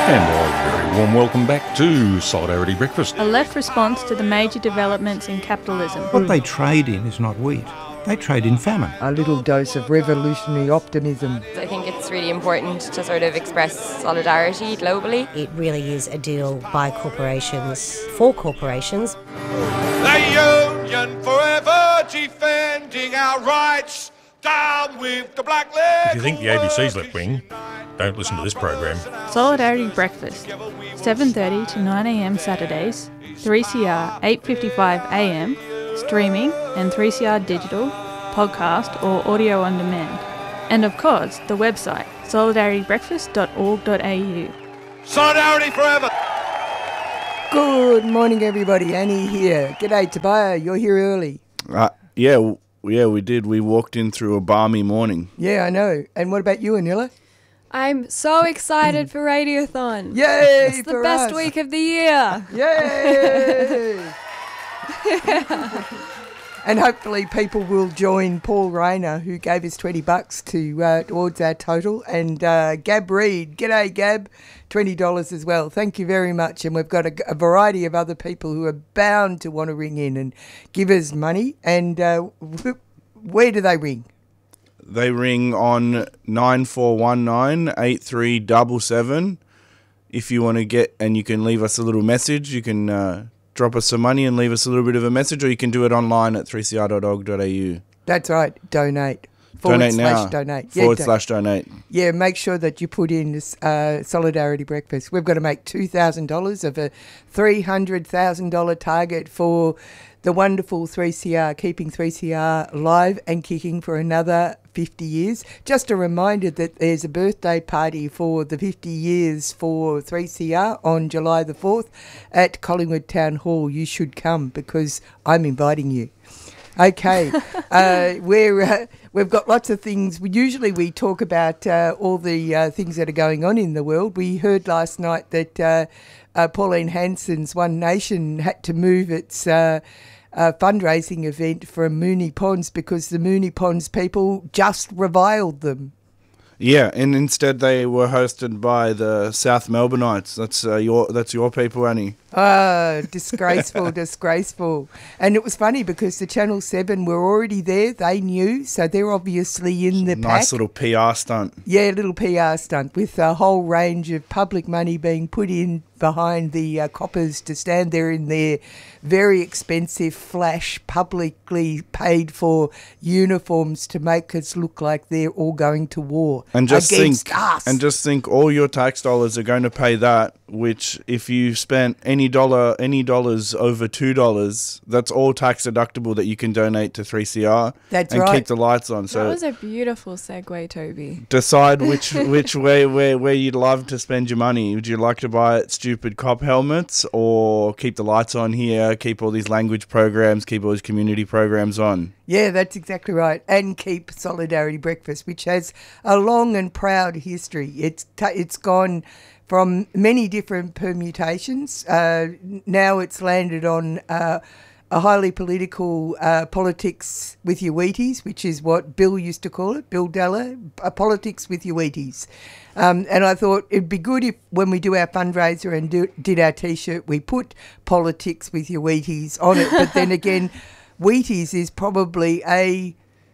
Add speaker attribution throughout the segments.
Speaker 1: And a very warm welcome back to Solidarity Breakfast.
Speaker 2: A left response to the major developments in capitalism.
Speaker 3: What they trade in is not wheat. They trade in famine.
Speaker 4: A little dose of revolutionary optimism.
Speaker 5: I think it's really important to sort of express solidarity globally.
Speaker 6: It really is a deal by corporations for corporations.
Speaker 7: The Union forever defending our rights. Down with the black leg.
Speaker 1: If you think the ABC's left wing, don't listen to this program.
Speaker 2: Solidarity Breakfast, 7:30 to 9am Saturdays, 3CR 8:55 AM, streaming and 3CR digital, podcast or audio on demand. And of course, the website solidaritybreakfast.org.au.
Speaker 7: Solidarity forever.
Speaker 4: Good morning, everybody. Annie here. G'day, Tobiah. You're here early.
Speaker 8: Yeah, we did. We walked in through a balmy morning.
Speaker 4: Yeah, I know. And what about you, Anila?
Speaker 9: I'm so excited for Radiothon.
Speaker 4: Yay!
Speaker 9: It's the best week of the year.
Speaker 4: Yay! And hopefully people will join Paul Rayner, who gave us $20 towards our total, and Gab Reed. G'day, Gab. $20 as well. Thank you very much. And we've got a variety of other people who are bound to want to ring in and give us money. And where do they ring?
Speaker 8: They ring on 9419-8377. If you want to get, and you can leave us a little message, you can drop us some money and leave us a little bit of a message, or you can do it online at 3cr.org.au.
Speaker 4: That's right. Donate.
Speaker 8: Donate now.
Speaker 4: Donate.
Speaker 8: /donate.
Speaker 4: Yeah, make sure that you put in this Solidarity Breakfast. We've got to make $2,000 of a $300,000 target for the wonderful 3CR, keeping 3CR live and kicking for another 50 years. Just a reminder that there's a birthday party for the 50 years for 3CR on July the 4th at Collingwood Town Hall. You should come because I'm inviting you. Okay, we've got lots of things. Usually we talk about all the things that are going on in the world. We heard last night that Pauline Hanson's One Nation had to move its fundraising event from Moonee Ponds because the Moonee Ponds people just reviled them.
Speaker 8: Yeah, and instead they were hosted by the South Melbourneites. That's your people, Annie.
Speaker 4: Disgraceful, disgraceful. And it was funny because the Channel 7 were already there. They knew, so they're obviously in the pack.
Speaker 8: Nice little PR stunt.
Speaker 4: Yeah, little PR stunt with a whole range of public money being put in behind the coppers to stand there in their very expensive flash publicly paid for uniforms to make us look like they're all going to war against us.
Speaker 8: And just think all your tax dollars are going to pay that, which if you spent any dollars over $2, that's all tax deductible that you can donate to 3CR.
Speaker 4: That's
Speaker 8: and
Speaker 4: right.
Speaker 8: keep the lights on. So
Speaker 9: that was a beautiful segue, Toby.
Speaker 8: Decide which way where you'd love to spend your money. Would you like to buy stupid cop helmets or keep the lights on here, keep all these language programs, keep all these community programs on?
Speaker 4: Yeah, that's exactly right. And keep Solidarity Breakfast, which has a long and proud history. It's gone from many different permutations. Now it's landed on a highly political politics with your Wheaties, which is what Bill used to call it, Bill Della, politics with your Wheaties. And I thought it'd be good if when we do our fundraiser and did our T-shirt, we put politics with your Wheaties on it. But then again, Wheaties is probably a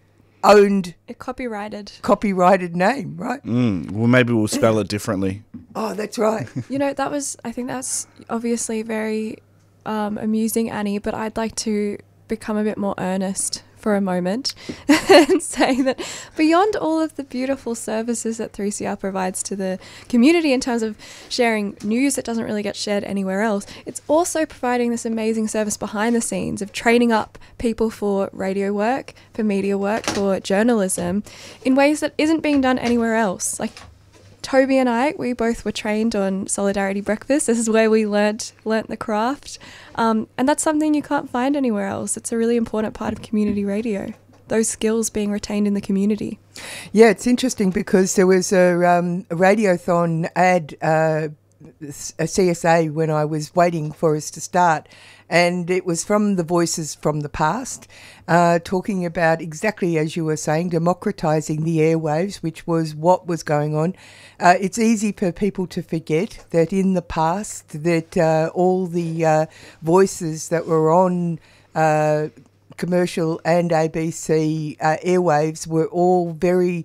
Speaker 4: copyrighted name, right?
Speaker 8: Well, maybe we'll spell it differently.
Speaker 4: Oh, that's right.
Speaker 9: I think that's obviously very amusing, Annie, but I'd like to become a bit more earnest for a moment and say that beyond all of the beautiful services that 3CR provides to the community in terms of sharing news that doesn't really get shared anywhere else, it's also providing this amazing service behind the scenes of training up people for radio work, for media work, for journalism in ways that isn't being done anywhere else. Like Toby and I, we both were trained on Solidarity Breakfast. This is where we learnt the craft. And that's something you can't find anywhere else. It's a really important part of community radio, those skills being retained in the community.
Speaker 4: Yeah, it's interesting because there was a Radiothon ad a CSA when I was waiting for us to start, and it was from the voices from the past, talking about exactly as you were saying, democratising the airwaves, which was what was going on. It's easy for people to forget that in the past that all the voices that were on commercial and ABC airwaves were all very,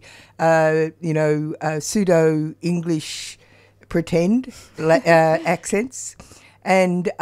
Speaker 4: pseudo-English pretend accents, and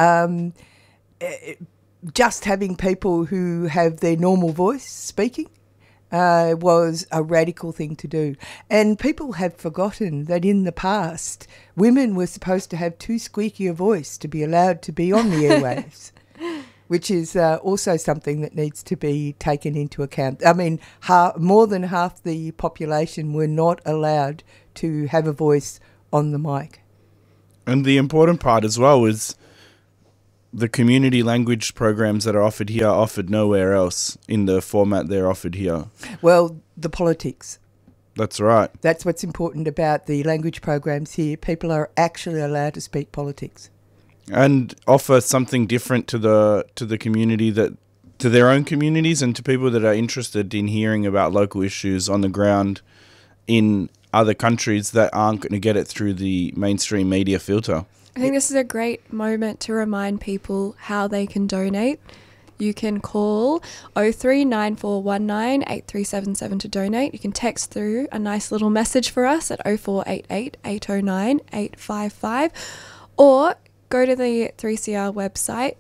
Speaker 4: just having people who have their normal voice speaking was a radical thing to do. And people have forgotten that in the past, women were supposed to have too squeaky a voice to be allowed to be on the airwaves. Which is also something that needs to be taken into account. I mean, more than half the population were not allowed to have a voice on the mic.
Speaker 8: And the important part as well is the community language programs that are offered here are offered nowhere else in the format they're offered here.
Speaker 4: Well, the politics.
Speaker 8: That's right.
Speaker 4: That's what's important about the language programs here. People are actually allowed to speak politics.
Speaker 8: And offer something different to the community, to their own communities, and to people that are interested in hearing about local issues on the ground in other countries that aren't going to get it through the mainstream media filter.
Speaker 9: I think this is a great moment to remind people how they can donate. You can call 039419 8377 to donate. You can text through a nice little message for us at 0488 809 855, or go to the 3CR website,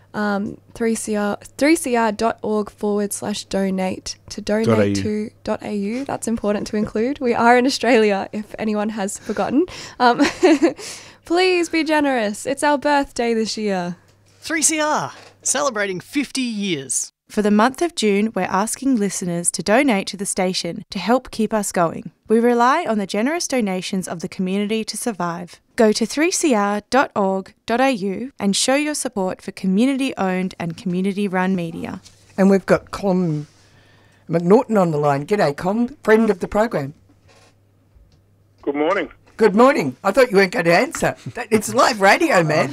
Speaker 9: 3cr.org/donate to donate to .au. That's important to include. We are in Australia, if anyone has forgotten. Please be generous. It's our birthday this year.
Speaker 10: 3CR, celebrating 50 years.
Speaker 2: For the month of June, we're asking listeners to donate to the station to help keep us going. We rely on the generous donations of the community to survive. Go to 3cr.org.au and show your support for community-owned and community-run media.
Speaker 4: And we've got Con McNaughton on the line. G'day, Con, friend of the program.
Speaker 11: Good morning.
Speaker 4: Good morning. I thought you weren't going to answer. It's live radio, man.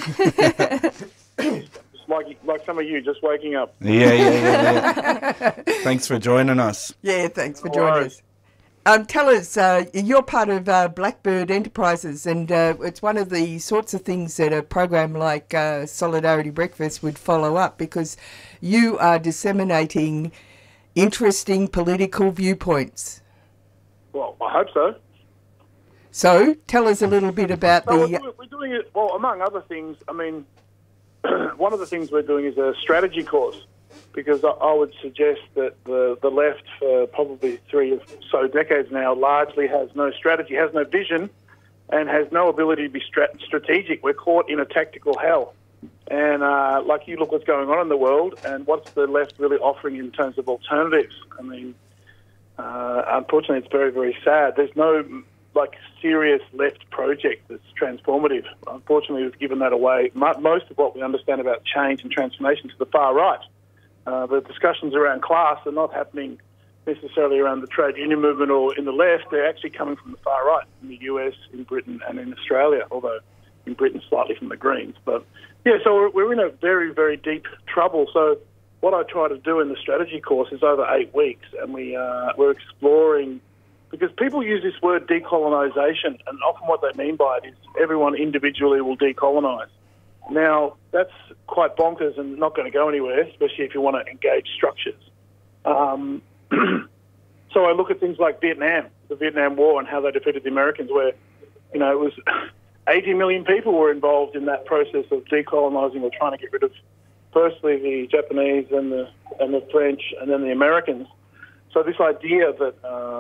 Speaker 11: Like some of you, just waking up.
Speaker 8: Yeah. Thanks for joining us.
Speaker 4: Yeah, thanks for joining us. Tell us, you're part of Blackbird Enterprises, and it's one of the sorts of things that a program like Solidarity Breakfast would follow up, because you are disseminating interesting political viewpoints.
Speaker 11: Well, I hope so.
Speaker 4: So, tell us a little bit about
Speaker 11: We're doing it, well, among other things, I mean, one of the things we're doing is a strategy course, because I would suggest that the left for probably 3 or so decades now largely has no strategy, has no vision, and has no ability to be strategic. We're caught in a tactical hell. And like you look what's going on in the world, and what's the left really offering in terms of alternatives? I mean, unfortunately, it's very, very sad. There's no serious left project that's transformative. Unfortunately, we've given that away. Most of what we understand about change and transformation to the far right. The discussions around class are not happening necessarily around the trade union movement or in the left. They're actually coming from the far right, in the US, in Britain and in Australia, although in Britain slightly from the Greens. But yeah, so we're in a very, very deep trouble. So what I try to do in the strategy course is over 8 weeks, and we're exploring, because people use this word decolonisation, and often what they mean by it is everyone individually will decolonise. Now, that's quite bonkers and not going to go anywhere, especially if you want to engage structures. So I look at things like Vietnam, the Vietnam War, and how they defeated the Americans, where, it was 80 million people were involved in that process of decolonising or trying to get rid of, firstly, the Japanese and the French, and then the Americans. So this idea that,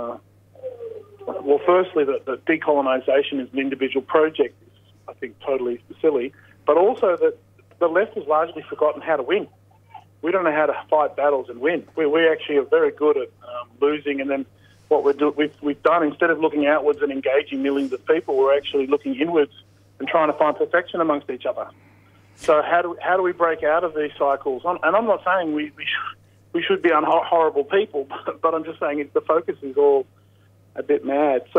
Speaker 11: firstly, that decolonisation is an individual project is, I think, totally silly. But also that the left has largely forgotten how to win. We don't know how to fight battles and win. We actually are very good at losing, and then what we've done, instead of looking outwards and engaging millions of people, we're actually looking inwards and trying to find perfection amongst each other. So how do we break out of these cycles? And I'm not saying we should be horrible people, but I'm just saying the focus is all a bit mad. So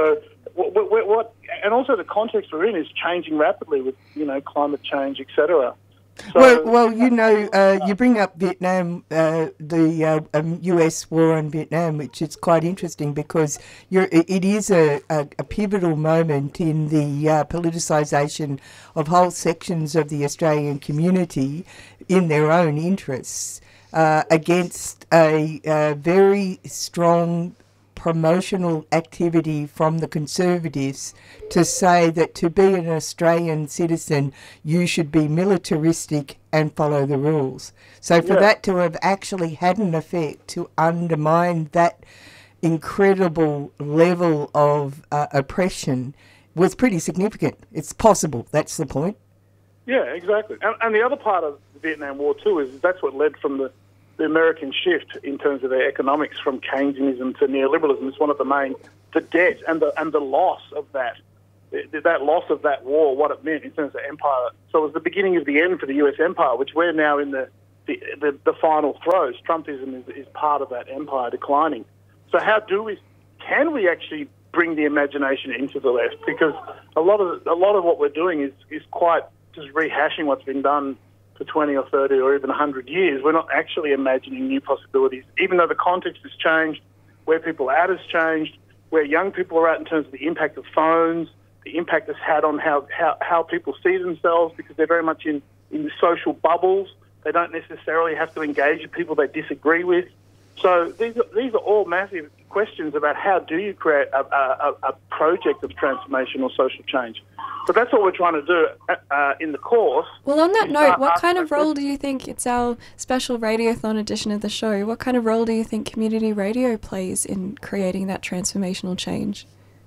Speaker 11: what, and also the context we're in is changing rapidly with, climate change, etc.
Speaker 4: Well, you bring up Vietnam, the US war on Vietnam, which is quite interesting because it is a pivotal moment in the politicisation of whole sections of the Australian community in their own interests against a very strong promotional activity from the Conservatives to say that to be an Australian citizen, you should be militaristic and follow the rules. So for that to have actually had an effect to undermine that incredible level of oppression was pretty significant. It's possible, that's the point.
Speaker 11: Yeah, exactly. And the other part of the Vietnam War too is that's what led from the American shift in terms of their economics from Keynesianism to neoliberalism. Is one of the main, the debt and the loss of that loss of that war, what it meant in terms of empire. So it was the beginning of the end for the US empire, which we're now in the final throes. Trumpism is part of that empire declining. So can we actually bring the imagination into the left? Because a lot of what we're doing is quite just rehashing what's been done for 20 or 30 or even 100 years. We're not actually imagining new possibilities, even though the context has changed, where people are at has changed, where young people are at in terms of the impact of phones, the impact it's had on how people see themselves, because they're very much in social bubbles. They don't necessarily have to engage with people they disagree with. So these are all massive questions about how do you create a project of transformational social change. So that's what we're trying to do in the course.
Speaker 9: Well, on that note, what kind of role do you think, it's our special Radiothon edition of the show, what kind of role do you think community radio plays in creating that transformational change?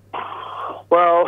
Speaker 11: Well,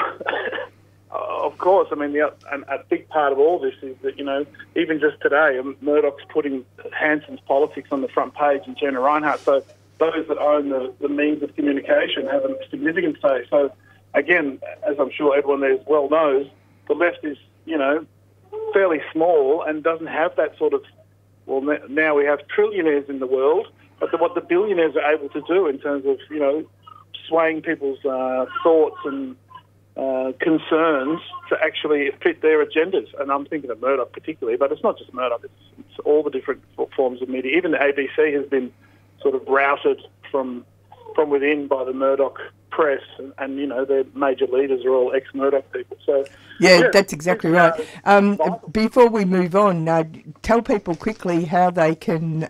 Speaker 11: of course. I mean, a big part of all this is that, even just today, Murdoch's putting Hanson's Politics on the front page and Jenna Reinhardt. So those that own the means of communication have a significant say. So, again, as I'm sure everyone there well knows, the left is, fairly small and doesn't have that sort of, now we have trillionaires in the world, but what the billionaires are able to do in terms of, swaying people's thoughts and concerns to actually fit their agendas. And I'm thinking of Murdoch particularly, but it's not just Murdoch, it's all the different forms of media. Even the ABC has been sort of routed from within by the Murdoch press, and their major leaders are all ex-Murdoch people. So
Speaker 4: yeah, that's exactly right. Before we move on, tell people quickly how they can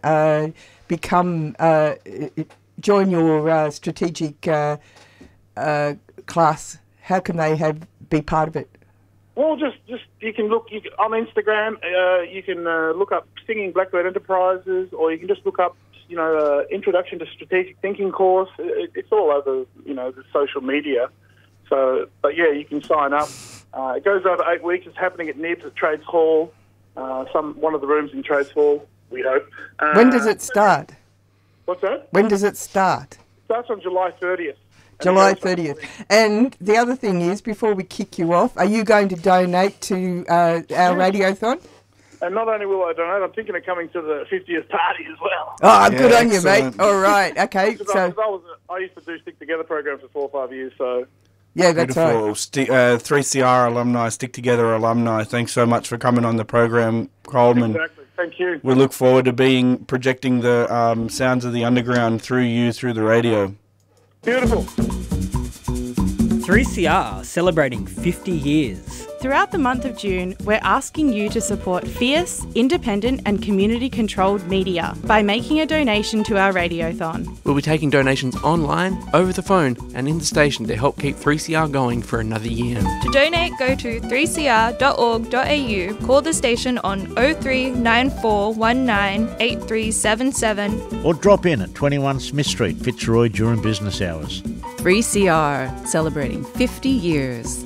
Speaker 4: join your strategic class. How can they be part of it?
Speaker 11: Well, just you can look on Instagram. You can look up Singing Blackbird Enterprises, or you can just look up Introduction to Strategic Thinking course. It's all over the social media. So, but yeah, you can sign up. It goes over 8 weeks. It's happening at NIBS at Trades Hall. One of the rooms in Trades Hall, we hope.
Speaker 4: When does it start?
Speaker 11: What's that?
Speaker 4: When does it start?
Speaker 11: It starts on July 30th.
Speaker 4: July 30th. And the other thing is, before we kick you off, are you going to donate to our Radiothon?
Speaker 11: And not only will I donate, I'm thinking of coming to the 50th party as well.
Speaker 4: Oh, good on you, mate. All right, okay.
Speaker 11: I used to do Stick Together programs for 4 or 5 years, so...
Speaker 4: Yeah, that's
Speaker 8: beautiful.
Speaker 4: Right.
Speaker 8: 3CR alumni, Stick Together alumni, thanks so much for coming on the program, Coleman.
Speaker 11: Exactly, thank you.
Speaker 8: We look forward to projecting the sounds of the underground through the radio.
Speaker 11: Beautiful.
Speaker 12: 3CR celebrating 50 years.
Speaker 2: Throughout the month of June, we're asking you to support fierce, independent and community-controlled media by making a donation to our Radiothon.
Speaker 13: We'll be taking donations online, over the phone and in the station to help keep 3CR going for another year.
Speaker 14: To donate, go to 3cr.org.au, call the station on 0394198377
Speaker 15: or drop in at 21 Smith Street, Fitzroy during business hours.
Speaker 16: 3CR, celebrating 50 years.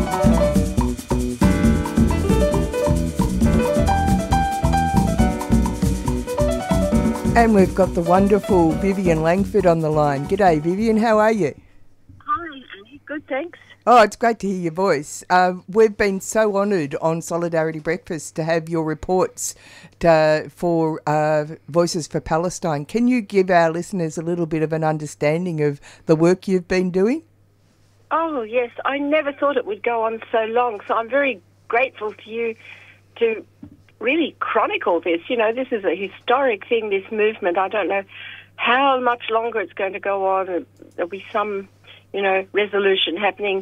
Speaker 4: And we've got the wonderful Vivian Langford on the line. G'day, Vivian. How are you?
Speaker 17: Hi, Annie. Good, thanks.
Speaker 4: Oh, it's great to hear your voice. We've been so honoured on Solidarity Breakfast to have your reports for Voices for Palestine. Can you give our listeners a little bit of an understanding of the work you've been doing?
Speaker 17: Oh, yes. I never thought it would go on so long, so I'm very grateful to you to really chronicle this. You know, this is a historic thing, this movement. I don't know how much longer it's going to go on. There'll be some, you know, resolution happening.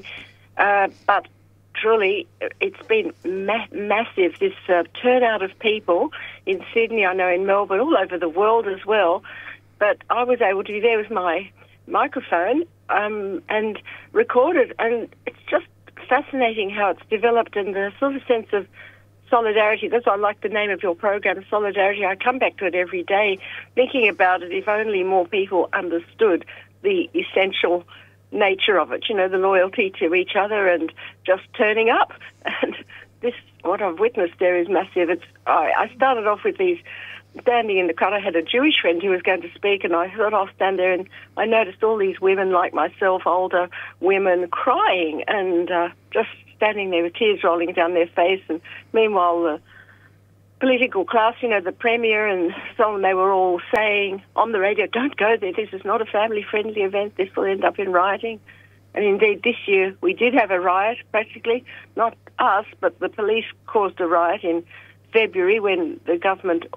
Speaker 17: But truly, it's been massive, this turnout of people in Sydney, I know in Melbourne, all over the world as well. But I was able to be there with my microphone and recorded. And it's just fascinating how it's developed and the sort of sense of solidarity. That's why I like the name of your program, Solidarity. I come back to it every day thinking about it. If only more people understood the essential nature of it, you know, the loyalty to each other and just turning up. And this, what I've witnessed there is massive. I started off with these standing in the crowd. I had a Jewish friend who was going to speak, and I thought I'll stand there, and I noticed all these women like myself, older women, crying and just standing there with tears rolling down their face. And meanwhile, the political class, you know, the Premier and so on, they were all saying on the radio, don't go there, this is not a family-friendly event, this will end up in rioting. And indeed, this year we did have a riot, practically. Not us, but the police caused a riot in February when the government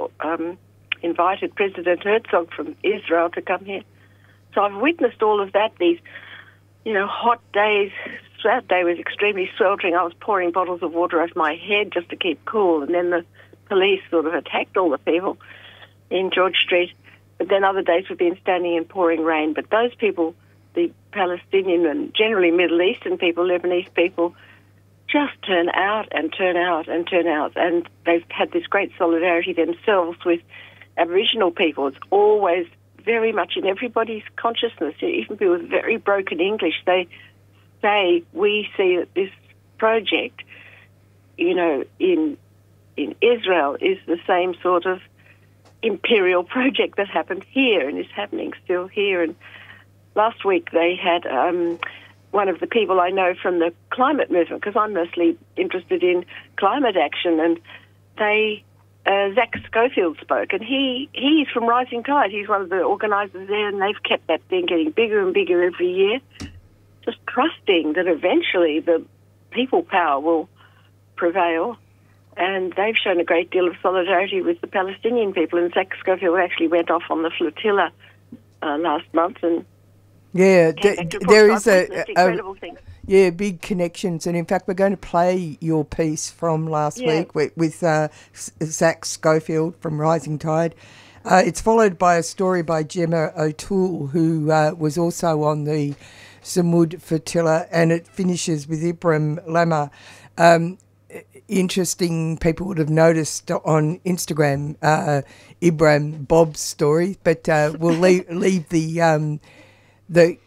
Speaker 17: invited President Herzog from Israel to come here. So I've witnessed all of that, these, you know, hot days. That day was extremely sweltering. I was pouring bottles of water over my head just to keep cool, and then the police sort of attacked all the people in George Street. But then other days we've been standing in pouring rain. But those people, the Palestinian and generally Middle Eastern people, Lebanese people, just turn out and turn out and turn out. And they've had this great solidarity themselves with Aboriginal people. It's always very much in everybody's consciousness, even people with very broken English. They say, we see that this project, you know, in Israel is the same sort of imperial project that happened here and is happening still here. And last week they had one of the people I know from the climate movement, because I'm mostly interested in climate action, and they, Zach Schofield spoke, and he's from Rising Tide. He's one of the organisers there, and they've kept that thing getting bigger and bigger every year, just trusting that eventually the people power will prevail. And they've shown a great deal of solidarity with the Palestinian people, and Zach Schofield actually went off on the flotilla last month and
Speaker 4: yeah, there is
Speaker 17: incredible thing.
Speaker 4: Yeah, big connections. And in fact, we're going to play your piece from last week with Zach Schofield from Rising Tide. It's followed by a story by Gemma O'Toole, who was also on the Samud flotilla, and it finishes with Ibrahim Lama. Interesting, people would have noticed on Instagram Ibrahim Bob's story, but we'll leave the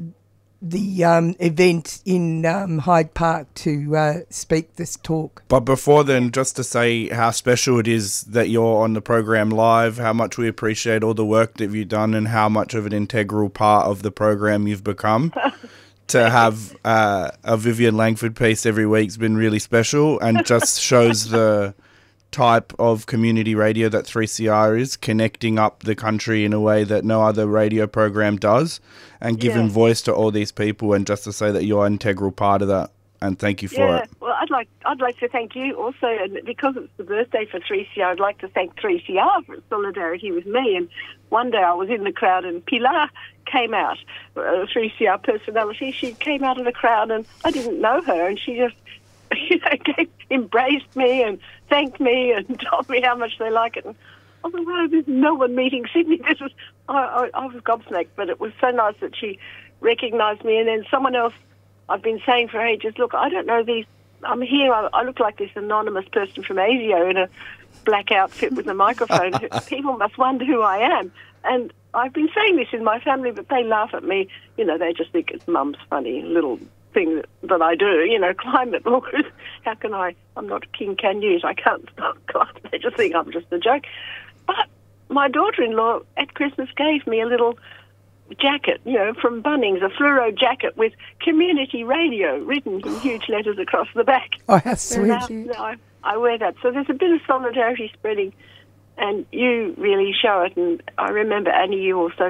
Speaker 4: event in Hyde Park to speak this talk.
Speaker 8: But before then, just to say how special it is that you're on the program live, how much we appreciate all the work that you've done and how much of an integral part of the program you've become. To have a Vivian Langford piece every week's been really special, and just shows the type of community radio that 3CR is, connecting up the country in a way that no other radio program does, and giving voice to all these people. And just to say that you're an integral part of that, and thank you for it.
Speaker 17: Well, I'd like to thank you also, and because it's the birthday for 3CR, I'd like to thank 3CR for its solidarity with me. And one day I was in the crowd and Pilar came out, a 3CR personality. She came out of the crowd and I didn't know her, and she just, you know, embraced me and thanked me and told me how much they like it. And I thought, wow, there's no one meeting Sydney. This was, I was gobsmacked, but it was so nice that she recognised me. And then someone else, I've been saying for ages, look, I don't know these, I'm here, I look like this anonymous person from ASIO in a black outfit with a microphone. People must wonder who I am. And I've been saying this in my family, but they laugh at me. You know, they just think it's Mum's funny little thing that I do, you know, climate laws. How can I'm not King Canute, I can't stop climate. They just think I'm just a joke. But my daughter-in-law at Christmas gave me a little jacket, you know, from Bunnings, a fluoro jacket with community radio written in huge letters across the back.
Speaker 4: Oh, how sweet.
Speaker 17: Now I wear that. So there's a bit of solidarity spreading, and you really show it. And I remember, Annie, you also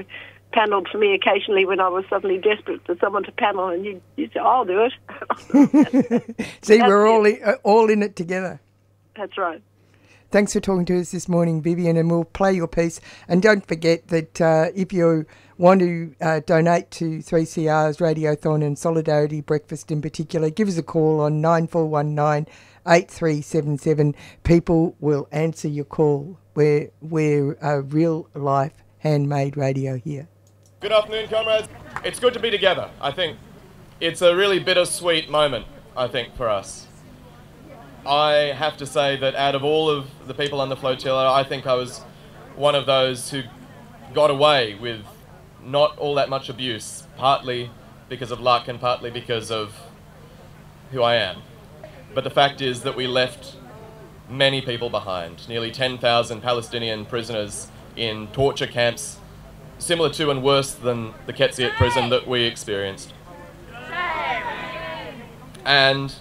Speaker 17: panelled for me occasionally when I was suddenly desperate for someone to panel, and you'd say, I'll do it.
Speaker 4: See, we're all in it together.
Speaker 17: That's right.
Speaker 4: Thanks for talking to us this morning, Vivian, and we'll play your piece. And don't forget that if you want to donate to 3CR's Radiothon and Solidarity Breakfast in particular, give us a call on 9419 8377. People will answer your call. We're real life handmade radio here.
Speaker 18: Good afternoon, comrades. It's good to be together. I think it's a really bittersweet moment, I think, for us. I have to say that out of all of the people on the flotilla, I think I was one of those who got away with not all that much abuse, partly because of luck and partly because of who I am. But the fact is that we left many people behind, nearly 10,000 Palestinian prisoners in torture camps, similar to and worse than the Ketziat prison that we experienced. And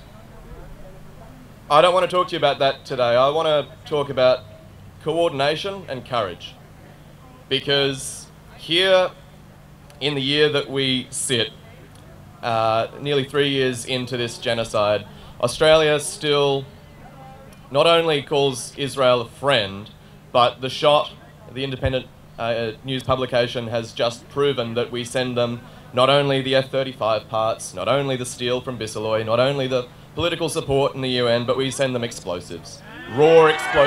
Speaker 18: I don't want to talk to you about that today. I want to talk about coordination and courage. Because here, in the year that we sit, nearly 3 years into this genocide, Australia still not only calls Israel a friend, but the shot, the independent news publication, has just proven that we send them not only the F-35 parts, not only the steel from Bisalloy, not only the political support in the UN, but we send them explosives. Raw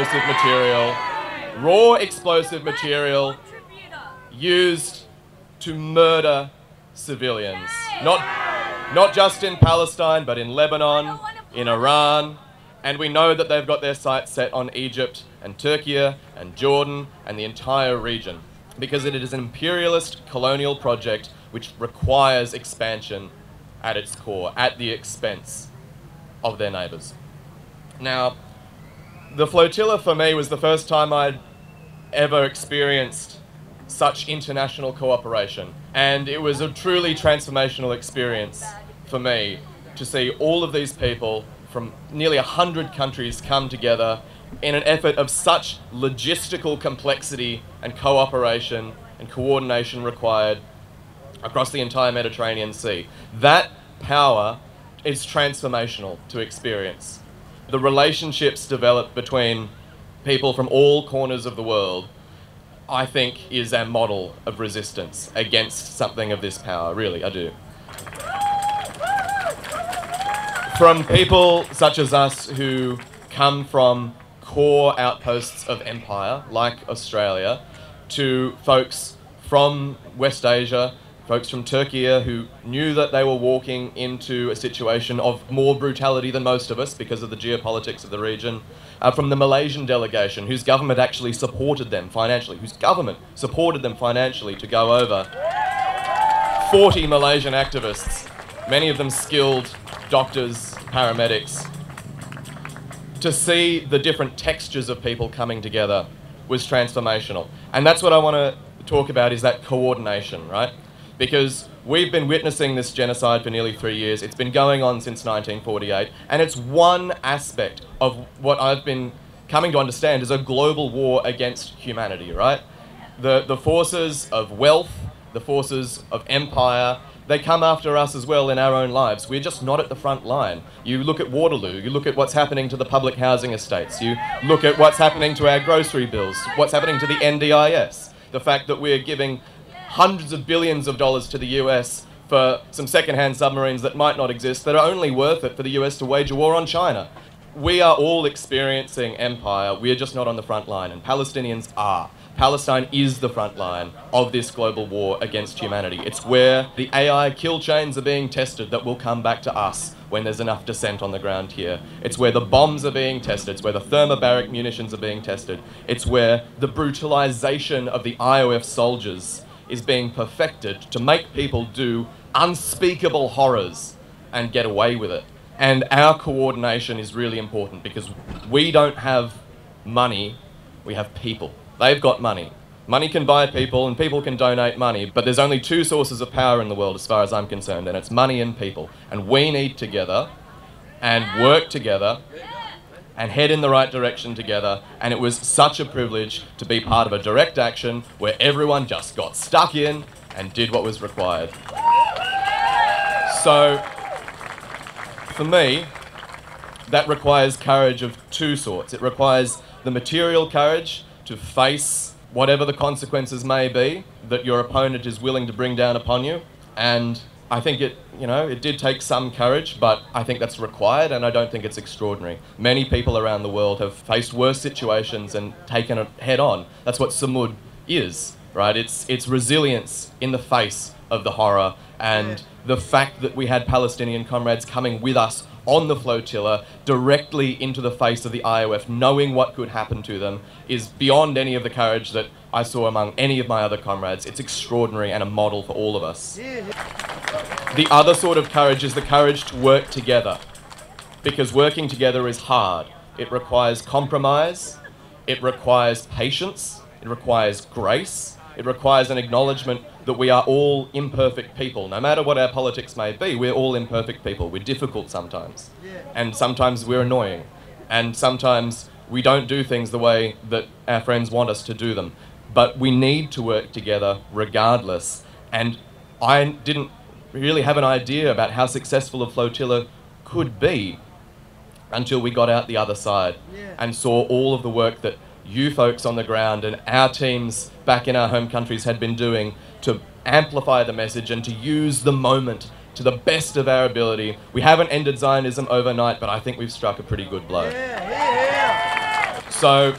Speaker 18: explosive material used to murder civilians. Not just in Palestine, but in Lebanon, in Iran, and we know that they've got their sights set on Egypt and Turkey and Jordan and the entire region, because it is an imperialist colonial project which requires expansion at its core, at the expense of their neighbours. Now, the flotilla for me was the first time I'd ever experienced such international cooperation, and it was a truly transformational experience for me to see all of these people from nearly 100 countries come together in an effort of such logistical complexity and cooperation and coordination required across the entire Mediterranean Sea. That power is transformational to experience. The relationships developed between people from all corners of the world, I think, is our model of resistance against something of this power. Really, I do. From people such as us who come from core outposts of empire, like Australia, to folks from West Asia, folks from Turkey who knew that they were walking into a situation of more brutality than most of us because of the geopolitics of the region, from the Malaysian delegation, whose government actually supported them financially, to go over. 40 Malaysian activists, many of them skilled doctors, paramedics. To see the different textures of people coming together was transformational. And that's what I want to talk about, is that coordination, right? Because we've been witnessing this genocide for nearly 3 years. It's been going on since 1948, and it's one aspect of what I've been coming to understand is a global war against humanity, right? The forces of wealth, the forces of empire, they come after us as well in our own lives. We're just not at the front line. You look at Waterloo, you look at what's happening to the public housing estates, you look at what's happening to our grocery bills, what's happening to the NDIS, the fact that we're giving hundreds of billions of dollars to the US for some second-hand submarines that might not exist, that are only worth it for the US to wage a war on China. We are all experiencing empire. We are just not on the front line, and Palestinians are. Palestine is the front line of this global war against humanity. It's where the AI kill chains are being tested that will come back to us when there's enough dissent on the ground here. It's where the bombs are being tested. It's where the thermobaric munitions are being tested. It's where the brutalization of the IOF soldiers is being perfected to make people do unspeakable horrors and get away with it. And our coordination is really important, because we don't have money, we have people. They've got money. Money can buy people, and people can donate money, but there's only two sources of power in the world as far as I'm concerned, and it's money and people. And we need together and work together and head in the right direction together. And it was such a privilege to be part of a direct action where everyone just got stuck in and did what was required. So, for me, that requires courage of two sorts. It requires the material courage to face whatever the consequences may be that your opponent is willing to bring down upon you. And I think it did take some courage, but I think that's required, and I don't think it's extraordinary. Many people around the world have faced worse situations and taken it head on. That's what Samud is, right? It's resilience in the face of the horror, and the fact that we had Palestinian comrades coming with us on the flotilla directly into the face of the IOF, knowing what could happen to them, is beyond any of the courage that I saw among any of my other comrades. It's extraordinary and a model for all of us. The other sort of courage is the courage to work together, because working together is hard. It requires compromise, it requires patience, it requires grace, it requires an acknowledgement that we are all imperfect people. No matter what our politics may be, we're all imperfect people. We're difficult sometimes. And sometimes we're annoying. And sometimes we don't do things the way that our friends want us to do them. But we need to work together regardless. And I didn't really have an idea about how successful a flotilla could be until we got out the other side and saw all of the work that you folks on the ground and our teams back in our home countries had been doing to amplify the message and to use the moment to the best of our ability. We haven't ended Zionism overnight, but I think we've struck a pretty good blow. So